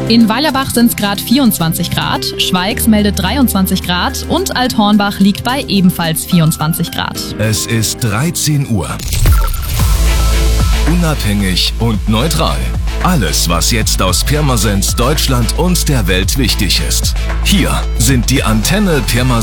In Weilerbach sind es gerade 24 Grad, Schweigs meldet 23 Grad und Althornbach liegt bei ebenfalls 24 Grad. Es ist 13 Uhr. Unabhängig und neutral. Alles, was jetzt aus Pirmasens, Deutschland und der Welt wichtig ist. Hier sind die Antenne Pirmasens